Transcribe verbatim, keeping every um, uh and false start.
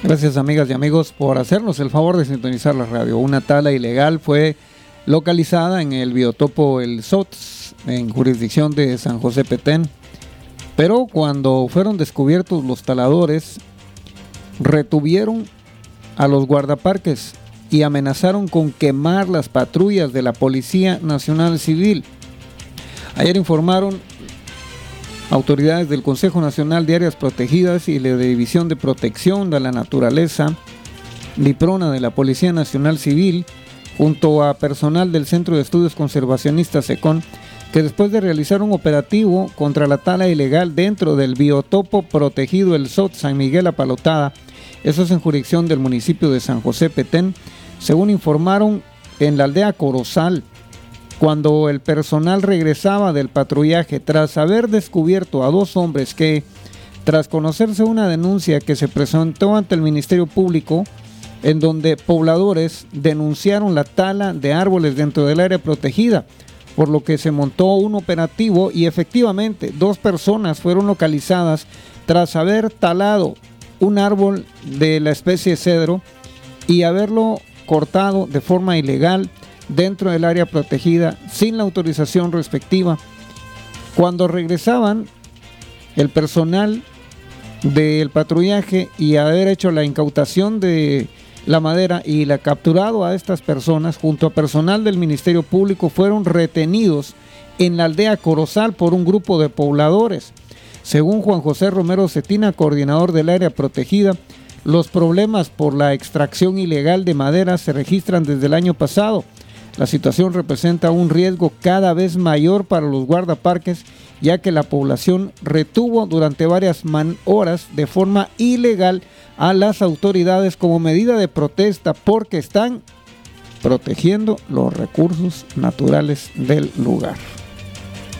Gracias, amigas y amigos, por hacernos el favor de sintonizar la radio. Una tala ilegal fue localizada en el biotopo El Sots, en jurisdicción de San José Petén. Pero cuando fueron descubiertos los taladores, retuvieron a los guardaparques y amenazaron con quemar las patrullas de la Policía Nacional Civil. Ayer informaron autoridades del Consejo Nacional de Áreas Protegidas y la División de Protección de la Naturaleza, DIPRONA, de la Policía Nacional Civil, junto a personal del Centro de Estudios Conservacionistas SECON, que después de realizar un operativo contra la tala ilegal dentro del biotopo protegido El Sot San Miguel Apalotada, eso es en jurisdicción del municipio de San José Petén, según informaron en la aldea Corozal, cuando el personal regresaba del patrullaje tras haber descubierto a dos hombres que, tras conocerse una denuncia que se presentó ante el Ministerio Público, en donde pobladores denunciaron la tala de árboles dentro del área protegida, por lo que se montó un operativo y efectivamente dos personas fueron localizadas tras haber talado un árbol de la especie cedro y haberlo cortado de forma ilegal dentro del área protegida sin la autorización respectiva. Cuando regresaban el personal del patrullaje y haber hecho la incautación de la madera y la capturado a estas personas junto a personal del Ministerio Público, fueron retenidos en la aldea Corozal por un grupo de pobladores. Según Juan José Romero Cetina, coordinador del área protegida, los problemas por la extracción ilegal de madera se registran desde el año pasado. La situación representa un riesgo cada vez mayor para los guardaparques, ya que la población retuvo durante varias horas de forma ilegal a las autoridades como medida de protesta porque están protegiendo los recursos naturales del lugar.